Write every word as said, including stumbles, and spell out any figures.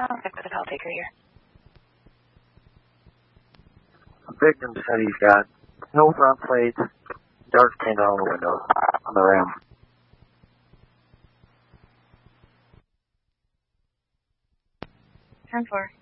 I'll check with the call taker here. The victim said he's got no front plates, dark paint on the windows, on the rim. ten four.